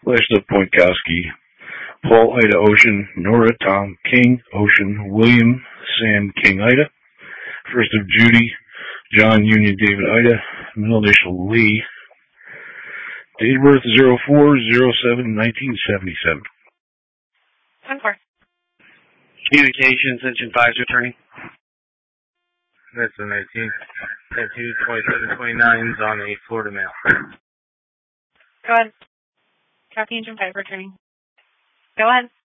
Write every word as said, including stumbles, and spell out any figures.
Last of Pointkowski, Paul Ida Ocean, Nora Tom King Ocean, William Sam King Ida. First of Judy, John Union David Ida, middle initial Lee. Date of birth zero four zero seven nineteen seventy-seven. ten four. Communications Engine five's returning. That's the nineteen. ten two twenty-seven twenty-nine's on a Florida mail. Go ahead. Copy Engine five returning. Go ahead.